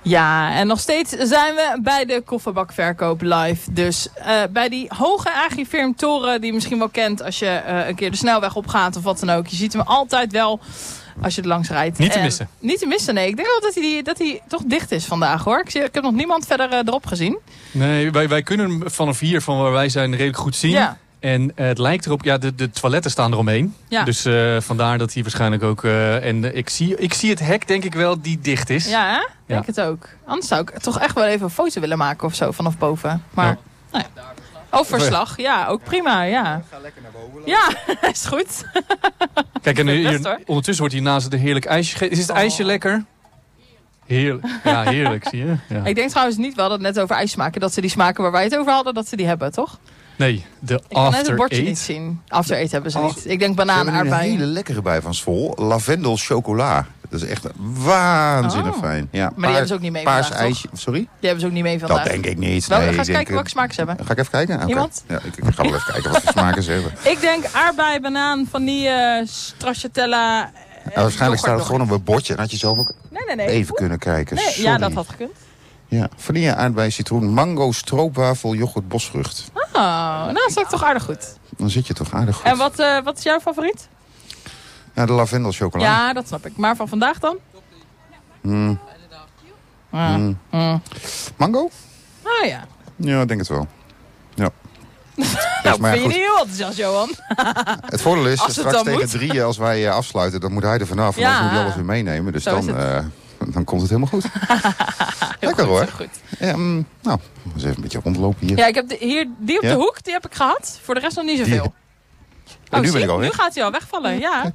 Ja, en nog steeds zijn we bij de kofferbakverkoop live. Dus bij die hoge Agrifirm-toren die je misschien wel kent als je een keer de snelweg opgaat of wat dan ook. Je ziet hem altijd wel als je er langs rijdt. Niet te missen. Niet te missen, nee. Ik denk wel dat hij toch dicht is vandaag, hoor. Ik heb nog niemand verder erop gezien. Nee, wij kunnen hem vanaf hier, van waar wij zijn, redelijk goed zien. Ja. En het lijkt erop, ja, de toiletten staan eromheen. Ja. Dus vandaar dat hij waarschijnlijk ook... en ik zie het hek, denk ik wel, die dicht is. Ja, hè? Denk het ook. Anders zou ik toch echt wel even een foto willen maken of zo, vanaf boven. Maar, nou ja. Overslag, ja, ook prima, ja. Ga lekker naar boven. Ja, is goed. Kijk, en ondertussen wordt hier naast het heerlijk ijsje... Is het ijsje lekker? Heerlijk. Ja, heerlijk, zie je. Ja. Ik denk trouwens niet, we hadden het net over ijs smaken, dat ze die smaken waar wij het over hadden, dat ze die hebben, toch? Nee, de After Eight. Ik kan net het bordje niet zien. After Eight hebben ze niet. Ik denk banaan, aardbei. Er is een hele lekkere bij van Svol. Lavendel chocola. Dat is echt waanzinnig fijn. Ja, maar die hebben ze ook niet mee paars vandaag, ijsje. Sorry? Die hebben ze ook niet mee vandaag. Dat denk ik niet. Wel, ga eens kijken welke smaken ze hebben. Ga ik even kijken? Okay. Iemand? Ja, ik ga wel even kijken wat voor smaken ze hebben. Ik denk aardbei, banaan, vanille, stracciatella. Waarschijnlijk staat het gewoon op een bordje. En had je zelf ook even kunnen kijken. Nee, ja, dat had gekund. Ja, vanille, aardbei, citroen, mango, stroopwafel, yoghurt, bosvrucht. Oh, nou, dat is ook toch aardig goed. Dan zit je toch aardig goed. En wat is jouw favoriet? Ja, de lavendel chocola. Ja, dat snap ik. Maar van vandaag dan? Mango? Ah ja. Ja, ik denk het wel. Ja. Nou, ben je niet heel enthousiast, Johan? Het voordeel is, straks tegen 3 als wij afsluiten, dan moet hij er vanaf. En dan moet hij alles weer meenemen. Dus dan komt het helemaal goed. Lekker hoor. Goed. Nou, eens even een beetje rondlopen hier. Ja, ik heb die op de hoek, die heb ik gehad. Voor de rest nog niet zoveel. Nu ben ik al nu gaat hij al wegvallen, ja.